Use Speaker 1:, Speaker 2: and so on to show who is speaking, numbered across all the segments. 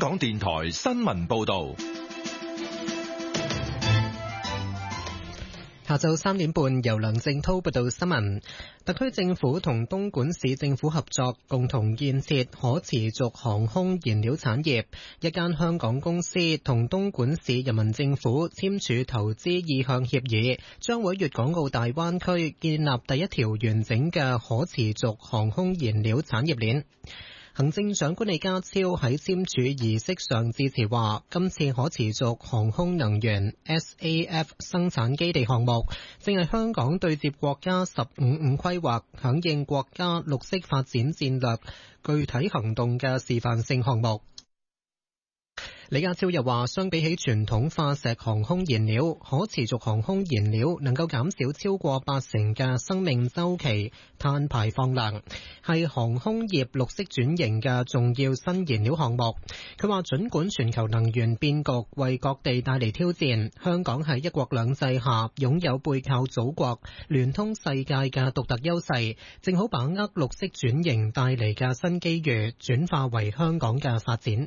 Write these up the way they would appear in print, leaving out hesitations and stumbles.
Speaker 1: 港電台新聞報道。
Speaker 2: 下晝3點半，由梁正濤報道新聞。特區政府同東莞市政府合作，共同建設可持續航空燃料產業。一間香港公司同東莞市人民政府簽署投資意向協議，將會喺粵港澳大灣區建立第一條完整嘅可持續航空燃料產業鏈。行政長官李家超喺簽署儀式上致辭話，今次可持續航空能源 SAF 生產基地項目，正係香港對接國家15+5規劃，響應國家綠色發展戰略具體行動嘅示範性項目。李家超又話，相比起傳統化石航空燃料，可持續航空燃料能夠減少超過80%嘅生命週期碳排放量，係航空業綠色轉型嘅重要新燃料項目。佢話，儘管全球能源變局為各地帶嚟挑戰，香港喺一國兩制下擁有背靠祖國、聯通世界嘅獨特優勢，正好把握綠色轉型帶嚟嘅新機遇，轉化為香港嘅發展。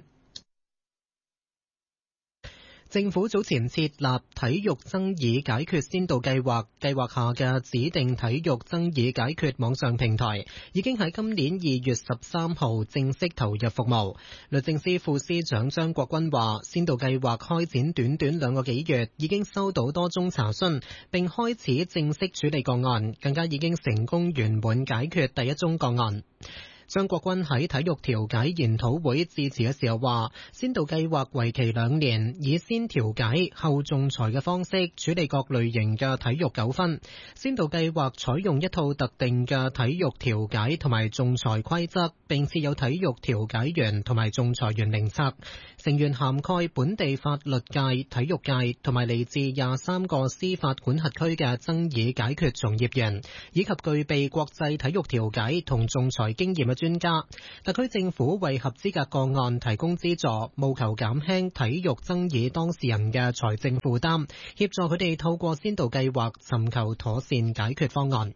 Speaker 2: 政府早前設立體育爭議解決先導計劃，計劃下嘅指定體育爭議解決網上平台已經喺今年2月13號正式投入服務。律政司副司長張國鈞話，先導計劃開展短短2個幾月，已經收到多宗查詢，並開始正式處理個案，更加已經成功圓滿解決第一宗個案。張國鈞喺體育調解研討會致辭嘅時候話，先導計劃為期2年，以先調解後仲裁嘅方式處理各類型嘅體育糾紛。先導計劃採用一套特定嘅體育調解同埋仲裁規則，並設有體育調解員同埋仲裁員名冊，成員涵蓋本地法律界、體育界同埋嚟自23個司法管轄區嘅爭議解決從業員，以及具備國際體育調解同仲裁經驗嘅專家。特區政府為合資格個案提供資助，務求減輕體育爭議當事人嘅財政負擔，協助佢哋透過先導計劃尋求妥善解決方案。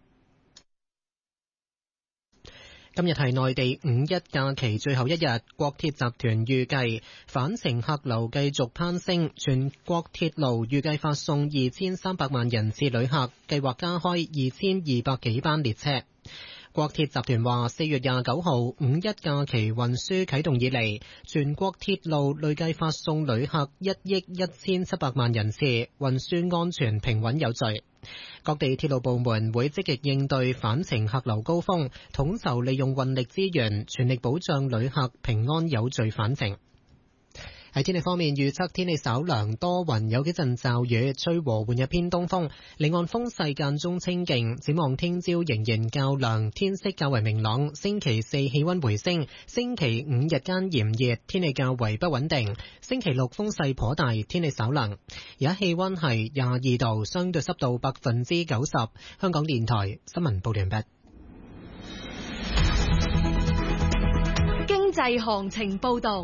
Speaker 2: 今日係內地5一假期最後一日，國鐵集團預計返程客流繼續攀升，全國鐵路預計發送2300萬人次旅客，計劃加開2200幾班列車。國鐵集團話，4月29號5一假期運輸啟動以嚟，全國鐵路累計發送旅客1億1700萬人次，運輸安全平穩有序。各地鐵路部門會積極應對返程客流高峰，統籌利用運力資源，全力保障旅客平安有序返程。喺天氣方面，預測天氣稍涼多雲，有幾陣驟雨，吹和緩嘅偏東風，離岸風勢間中清勁。展望聽朝仍然較涼，天色較為明朗。星期4氣溫回升，星期5日間炎熱，天氣較為不穩定。星期6風勢頗大，天氣稍涼。而家氣溫係22度，相對濕度90%。香港電台新聞報完畢。
Speaker 3: 經濟行情報道。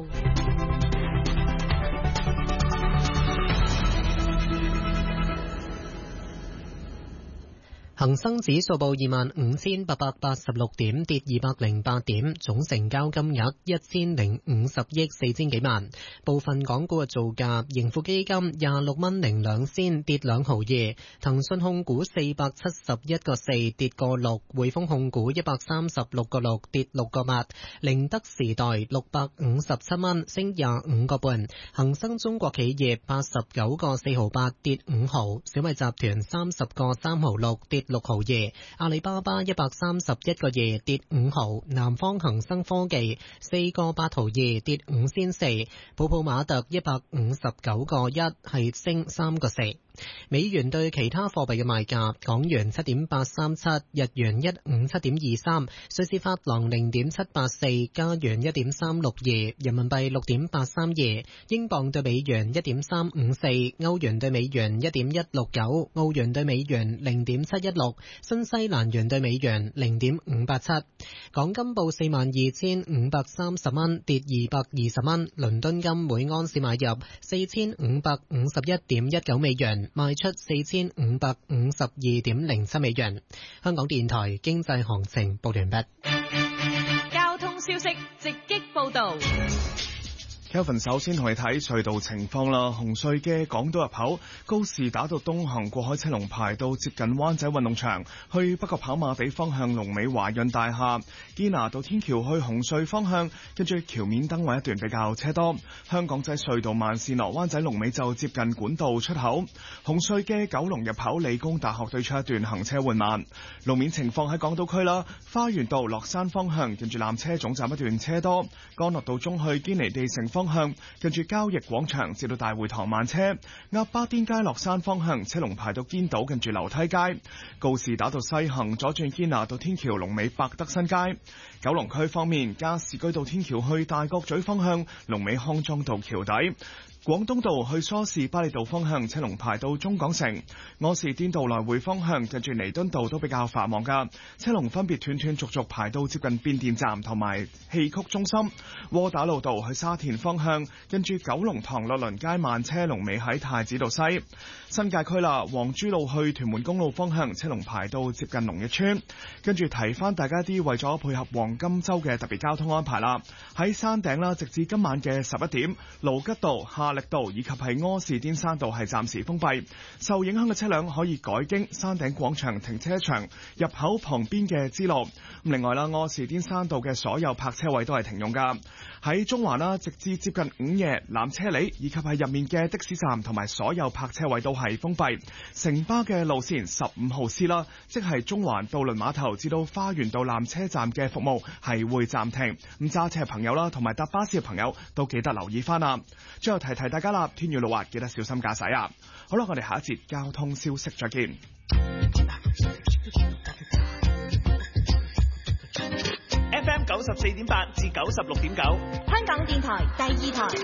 Speaker 2: 恒生指數報25,886點，跌208點，總成交金額1050億4千幾萬。部分港股嘅造價，盈富基金26蚊零2仙，跌2毫2；騰訊控股471個4，跌個6；匯豐控股136個6，跌6個8；寧德時代657蚊，升25個半；恒生中國企業89個4毫8，跌5毫；小米集團30個3毫6，跌6毫2，阿里巴巴131個2，跌5毫，南方恒生科技4個8毫2，跌5仙4，普普馬特159個1，係升3個4。美元對其他貨幣嘅賣價：港元7.837，日元157.23，瑞士法郎0.784，加元1.362，人民幣6.832，英鎊對美元1.354，歐元對美元1.169，澳元對美元0.716，新西蘭元對美元0.587。港金報42,530蚊，跌220蚊。倫敦金每安士買入4,551.19美元，賣出4,552.07美元。香港電台經濟行情報完畢。
Speaker 3: 交通消息直擊報道。 Kelvin 首先同你睇隧道情況啦。紅隧嘅港島入口告士打道東行過海車龍排到接近灣仔運動場，去北角跑馬地方向龍尾華潤大廈。堅拿道天橋去紅隧方向，跟住橋面燈位一段比較車多。香港仔隧道慢線落灣仔龍尾就接近管道出口。紅隧嘅九龍入口理工大學對出一段行車緩慢。路面情況喺港島區啦，花園道落山方向，跟住纜車總站一段車多。干諾道中去堅尼地城方向，跟住交易廣場至到大會堂慢車。鴨巴甸街落山方向車龍排到堅道，跟住樓梯街。告士打道西行左轉堅拿道天橋龍尾百德新街。九龍區方面，加士居道天橋去大角咀方向龍尾康莊道橋底。廣東道去梳士巴利道方向車龍排到中港城。柯士甸道來回方向近住彌敦道都比較繁忙噶，車龍分別斷斷續續排到接近變電站同埋戲曲中心。窩打老道去沙田方向近住九龍塘樂鄰街慢車龍尾喺太子道西。新界區啦，黃珠路去屯門公路方向車龍排到接近龍逸村。跟住提翻大家啲為咗配合黃金週嘅特別交通安排啦，喺山頂啦，直至今晚嘅11點，盧吉道、夏力道以及係柯士甸山道係暫時封閉，受影響嘅車輛可以改經山頂廣場停車場入口旁邊嘅支路。另外啦，柯士甸山道嘅所有泊車位都係停用噶。喺中環啦，直至接近午夜，纜車里以及係入面嘅的士站同埋所有泊車位都係封閉。城巴嘅路線15號 C 啦，即係中環渡輪碼頭至到花園道纜車站嘅服務係會暫停。咁揸車嘅朋友啦，同埋搭巴士嘅朋友都記得留意翻啦。最後提提大家啦，天雨路滑，記得小心駕駛啊！好啦，我哋下一節交通消息再見。
Speaker 4: FM 94.8至96.9，
Speaker 5: 香港電台第2台。